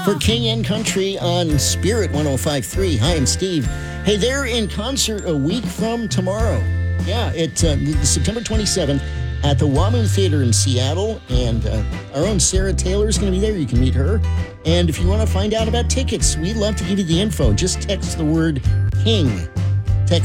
For King and Country on Spirit 105.3. Hi, I'm Steve. Hey, they're in concert a week from tomorrow. Yeah, it's September 27th at the WAMU Theater in Seattle. And our own Sarah Taylor is going to be there. You can meet her. And if you want to find out about tickets, we'd love to give you the info. Just text the word KING